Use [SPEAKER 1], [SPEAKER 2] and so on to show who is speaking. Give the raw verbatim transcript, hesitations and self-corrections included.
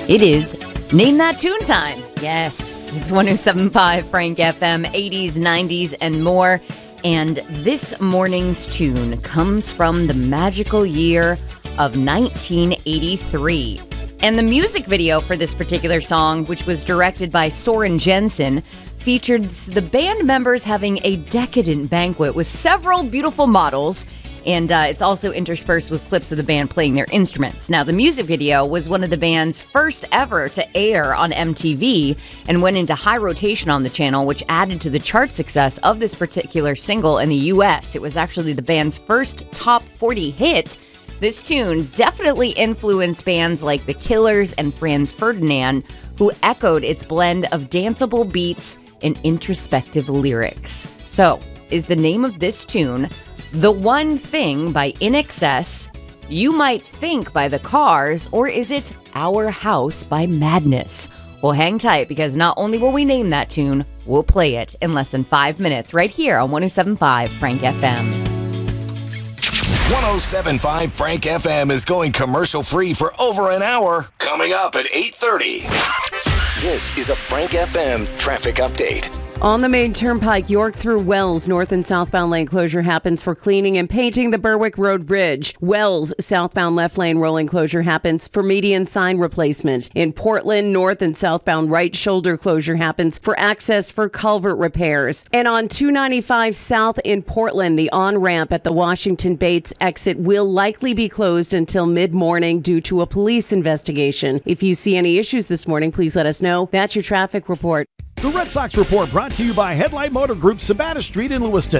[SPEAKER 1] It is Name That Tune time. Yes, it's one oh seven point five Frank F M, eighties, nineties, and more. And this morning's tune comes from the magical year of nineteen eighty-three. And the music video for this particular song, which was directed by Soren Jensen, featured the band members having a decadent banquet with several beautiful models. And uh, it's also interspersed with clips of the band playing their instruments. Now, the music video was one of the band's first ever to air on M T V and went into high rotation on the channel, which added to the chart success of this particular single in the U S. It was actually the band's first top forty hit. This tune definitely influenced bands like The Killers and Franz Ferdinand, who echoed its blend of danceable beats and introspective lyrics. So, is the name of this tune The One Thing by I N X S, You Might Think by The Cars, or is it Our House by Madness? Well, hang tight, because not only will we name that tune, we'll play it in less than five minutes right here on one oh seven point five Frank F M.
[SPEAKER 2] one oh seven point five Frank F M is going commercial free for over an hour. Coming up at eight thirty. This is a Frank F M traffic update.
[SPEAKER 3] On the main turnpike, York through Wells, north and southbound lane closure happens for cleaning and painting the Berwick Road Bridge. Wells, southbound left lane rolling closure happens for median sign replacement. In Portland, north and southbound right shoulder closure happens for access for culvert repairs. And on two ninety-five south in Portland, the on-ramp at the Washington Bates exit will likely be closed until mid-morning due to a police investigation. If you see any issues this morning, please let us know. That's your traffic report.
[SPEAKER 4] The Red Sox Report brought to you by Headlight Motor Group, Savannah Street in Lewiston.